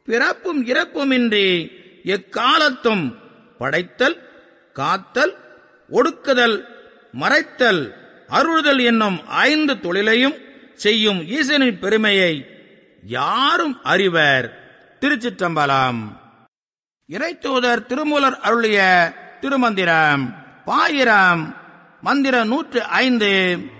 பிறப்பும் இறப்புமின்றி எக்காலத்தும் படைத்தல், காத்தல், ஒடுக்குதல், மறைத்தல், அருள்தல் என்னும் 5 தொழிலையும் செய்யும் ஈசனின் பெருமையை யாரும் அறிவர். திருச்சிற்றம்பலம். இறைத்தூதர் திருமூலர் அருளிய திருமந்திரம். பாயிரம். மந்திரம் 105.